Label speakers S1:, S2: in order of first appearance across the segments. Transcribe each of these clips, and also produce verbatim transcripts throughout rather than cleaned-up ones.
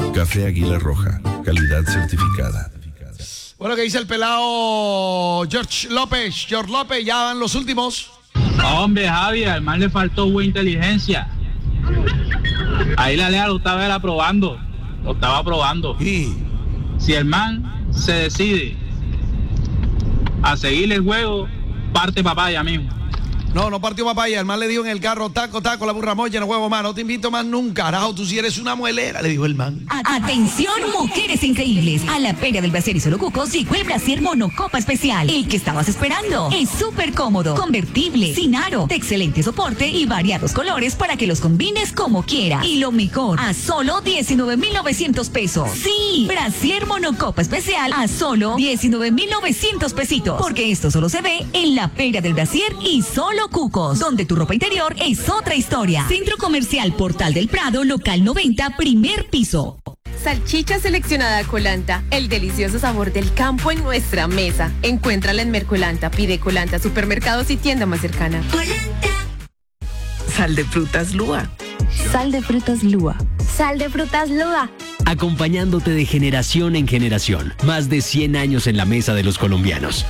S1: Café Águila Roja, calidad certificada.
S2: Bueno, ¿qué dice el pelado George López? George López, ya van los últimos.
S3: Hombre, Javi, al man le faltó buena inteligencia. Ahí la Lea lo estaba él aprobando. Lo estaba aprobando.
S2: Sí.
S3: Si el man se decide a seguir el juego, parte papá ya mismo.
S2: No, no partió papaya. El man le dijo en el carro, taco, taco, la burra molla, no huevo más. No te invito más nunca. Carajo, tú sí eres una muelera, le dijo el man.
S4: Atención, mujeres increíbles. A la Feria del Brasier y Solo Cucos llegó el Brasier Monocopa Especial. El que estabas esperando. Es súper cómodo, convertible, sin aro, de excelente soporte y variados colores para que los combines como quiera. Y lo mejor, a solo diecinueve mil novecientos pesos. Sí, Brasier Monocopa Especial a solo diecinueve mil novecientos pesitos. Porque esto solo se ve en la Feria del Brasier y Solo Cucos, donde tu ropa interior es otra historia. Centro Comercial Portal del Prado, local noventa, primer piso.
S5: Salchicha seleccionada Colanta, el delicioso sabor del campo en nuestra mesa. Encuéntrala en Mercolanta, pide Colanta, supermercados y tienda más cercana.
S6: Sal de frutas Lua.
S7: Sal de frutas Lua.
S8: Sal de frutas Lua.
S9: Acompañándote de generación en generación. Más de cien años en la mesa de los colombianos.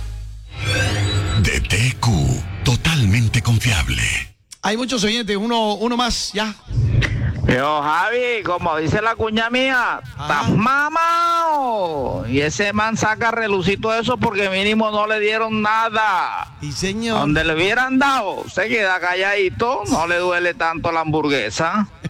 S10: D T Q, totalmente confiable.
S2: Hay muchos oyentes, uno, uno más, ya.
S11: Yo, Javi, como dice la cuña mía, estás mamao. Y ese man saca relucito eso porque mínimo no le dieron nada.
S2: Sí, señor.
S11: Donde le hubieran dado, se queda calladito, no le duele tanto la hamburguesa.